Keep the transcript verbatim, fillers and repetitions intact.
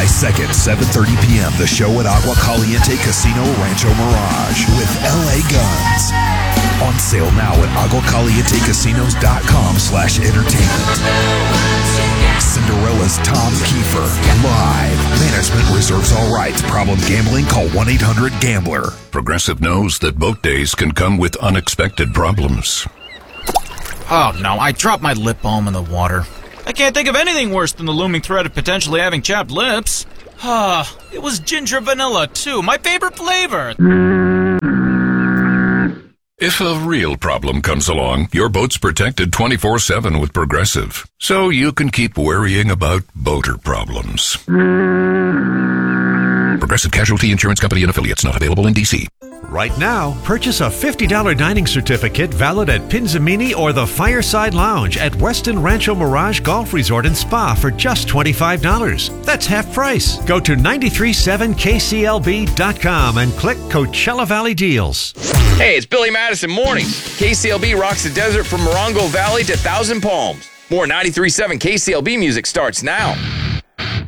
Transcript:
July second, seven thirty p.m., the show at Agua Caliente Casino Rancho Mirage with L A Guns. On sale now at aguacalientecasinos.com slash entertainment. Cinderella's Tom Kiefer, live. Management reserves all rights. Problem gambling? Call one eight hundred gambler. Progressive knows that boat days can come with unexpected problems. Oh no, I dropped my lip balm in the water. I can't think of anything worse than the looming threat of potentially having chapped lips. Ah, it was ginger vanilla too, my favorite flavor. If a real problem comes along, your boat's protected twenty-four seven with Progressive, so you can keep worrying about boater problems. Progressive Casualty Insurance Company and Affiliates, not available in D C. Right now, purchase a fifty dollars dining certificate valid at Pinzamini or the Fireside Lounge at Westin Rancho Mirage Golf Resort and Spa for just twenty-five dollars. That's half price. Go to nine three seven K C L B dot com and click Coachella Valley Deals. Hey, it's Billy Madison Mornings. K C L B rocks the desert from Morongo Valley to Thousand Palms. More ninety-three point seven K C L B music starts now.